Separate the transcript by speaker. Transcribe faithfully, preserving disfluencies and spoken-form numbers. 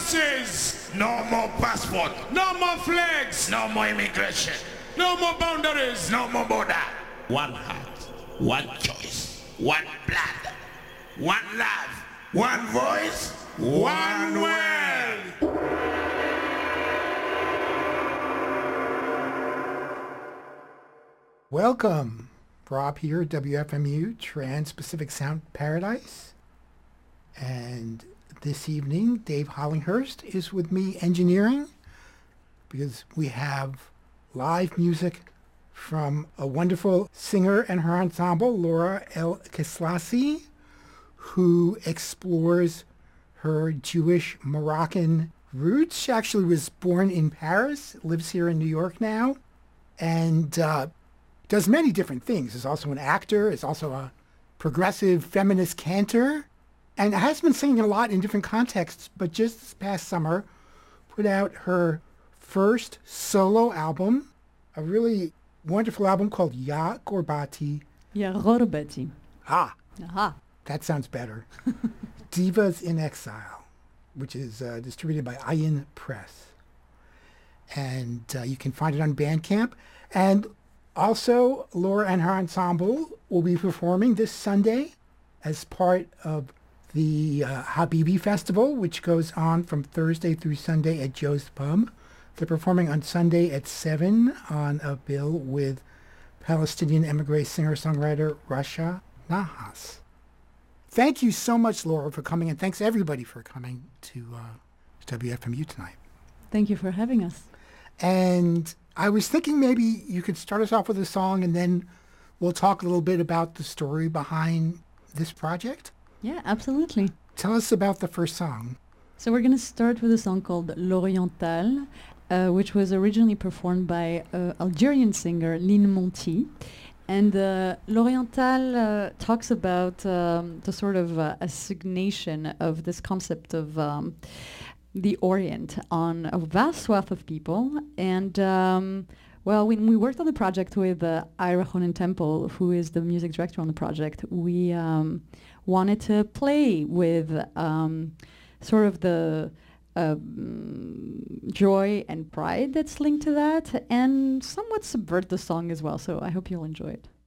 Speaker 1: buses.
Speaker 2: No more passport.
Speaker 1: No more flags.
Speaker 2: No more immigration.
Speaker 1: No more boundaries.
Speaker 2: No more border. One heart, one choice, one blood, one love, one voice, one world.
Speaker 3: Welcome. Rob here, W F M U, Trans-Pacific Sound Paradise. And this evening, Dave Hollinghurst is with me engineering because we have live music from a wonderful singer and her ensemble, Laura El Kislasi, who explores her Jewish Moroccan roots. She actually was born in Paris, lives here in New York now, and uh, does many different things. Is also an actor, is also a progressive feminist cantor, and has been singing a lot in different contexts, but just this past summer put out her first solo album, a really wonderful album called Ya Gorbati.
Speaker 4: Ya Gorbati.
Speaker 3: Ah,
Speaker 4: Aha.
Speaker 3: that sounds better. Divas in Exile, which is uh, distributed by Ayin Press. And uh, you can find it on Bandcamp. And also, Laura and her ensemble will be performing this Sunday as part of the uh, Habibi Festival, which goes on from Thursday through Sunday at Joe's Pub. They're performing on Sunday at seven on a bill with Palestinian emigre singer-songwriter Rasha Nahas. Thank you so much, Laura, for coming, and thanks everybody for coming to uh, W F M U tonight.
Speaker 4: Thank you for having us.
Speaker 3: And I was thinking maybe you could start us off with a song, and then we'll talk a little bit about the story behind this project.
Speaker 4: Yeah, absolutely.
Speaker 3: Tell us about the first song.
Speaker 4: So we're going to start with a song called L'Oriental, uh, which was originally performed by uh, Algerian singer Lynn Monty. And uh, L'Oriental uh, talks about um, the sort of uh, assignation of this concept of um, the Orient on a vast swath of people. And um, well, when we worked on the project with uh, Ira Honen Temple, who is the music director on the project, we um, wanted to play with um, sort of the um, joy and pride that's linked to that, and somewhat subvert the song as well. So I hope you'll enjoy it.